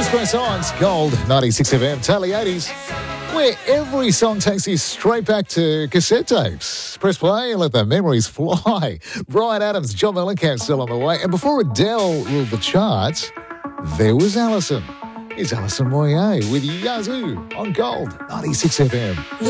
Science, Gold, 96 FM, totally 80s, where every song takes you straight back to cassette tapes. Press play and let the memories fly. Bryan Adams, John Mellencamp still on the way. And before Adele ruled the charts, there was Alison. Here's Alison Moyet with Yazoo on Gold, 96 FM.